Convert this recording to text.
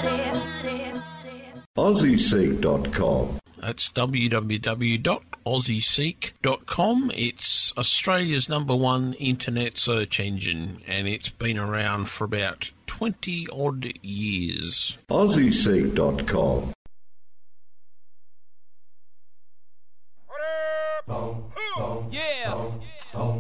AussieSeek.com. That's www.aussieseek.com. It's Australia's #1 internet search engine, and it's been around for about 20-odd years. AussieSeek.com.